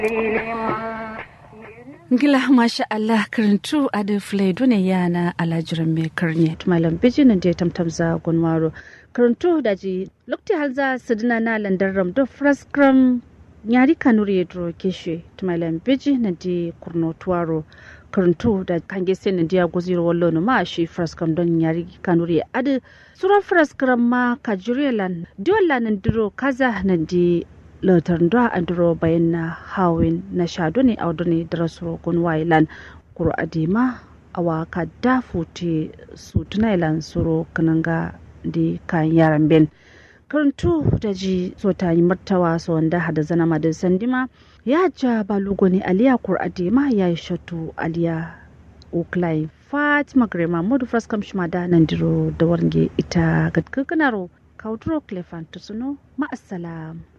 Ngila masha Allah karantu ada flaidu ne yana alajiran mai karni malam bijinin da tamtamza gunwaro karantu da ji lokti halza sidina na landar ramdo fraskram nyari kanuri yedro keshe malam bijinin di kurno tuwaro karantu da kange sen dia goziro wallo no ma shi fraskam don nyari kanuri ada sura fraskram ma kajurelan diwalan diro kaza nan di lautar da andro bayan na hawin na shado ne audu ne da rasu gun wailan kuro adima awa ka da futi su tunailan suro kananga di kan yaran ben karantu da ji so ta yi martawa so wanda hada zana madin sandima ya ja balugo ne aliya kuro adima ya yi shatu aliya uklai fatima grema modu fraskam shimada nan diro da warge ita gadkakanaro kauturo klefan tusuno ma'assalam